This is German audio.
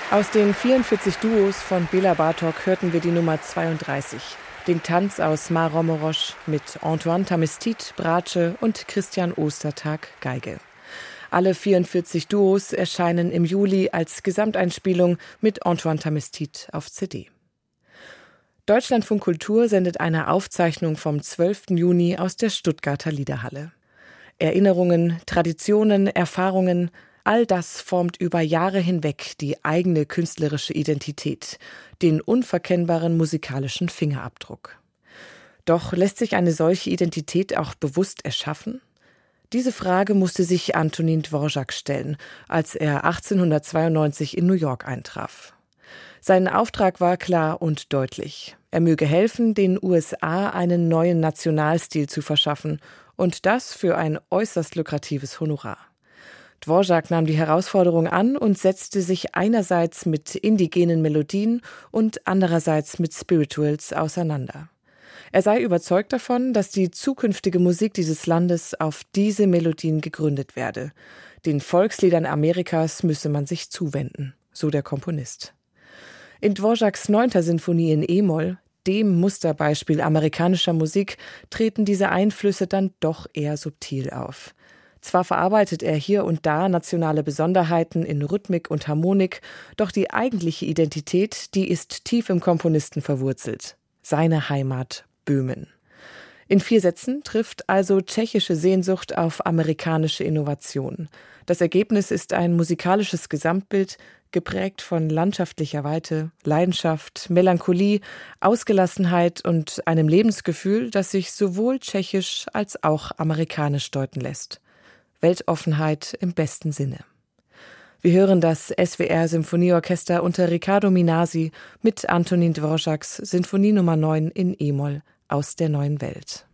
Aus den 44 Duos von Béla Bartók hörten wir die Nummer 32, den Tanz aus Mar Romorosch mit Antoine Tamestit, Bratsche und Christian Ostertag, Geige. Alle 44 Duos erscheinen im Juli als Gesamteinspielung mit Antoine Tamestit auf CD. Deutschlandfunk Kultur sendet eine Aufzeichnung vom 12. Juni aus der Stuttgarter Liederhalle. Erinnerungen, Traditionen, Erfahrungen, all das formt über Jahre hinweg die eigene künstlerische Identität, den unverkennbaren musikalischen Fingerabdruck. Doch lässt sich eine solche Identität auch bewusst erschaffen? Diese Frage musste sich Antonín Dvořák stellen, als er 1892 in New York eintraf. Sein Auftrag war klar und deutlich. Er möge helfen, den USA einen neuen Nationalstil zu verschaffen, und das für ein äußerst lukratives Honorar. Dvořák nahm die Herausforderung an und setzte sich einerseits mit indigenen Melodien und andererseits mit Spirituals auseinander. Er sei überzeugt davon, dass die zukünftige Musik dieses Landes auf diese Melodien gegründet werde. Den Volksliedern Amerikas müsse man sich zuwenden, so der Komponist. In Dvořáks 9. Sinfonie in E-Moll, dem Musterbeispiel amerikanischer Musik, treten diese Einflüsse dann doch eher subtil auf. Zwar verarbeitet er hier und da nationale Besonderheiten in Rhythmik und Harmonik, doch die eigentliche Identität, die ist tief im Komponisten verwurzelt. Seine Heimat Böhmen. In 4 Sätzen trifft also tschechische Sehnsucht auf amerikanische Innovation. Das Ergebnis ist ein musikalisches Gesamtbild, geprägt von landschaftlicher Weite, Leidenschaft, Melancholie, Ausgelassenheit und einem Lebensgefühl, das sich sowohl tschechisch als auch amerikanisch deuten lässt. Weltoffenheit im besten Sinne. Wir hören das SWR Symphonieorchester unter Riccardo Minasi mit Antonín Dvořáks Sinfonie Nummer 9 in E-Moll aus der neuen Welt.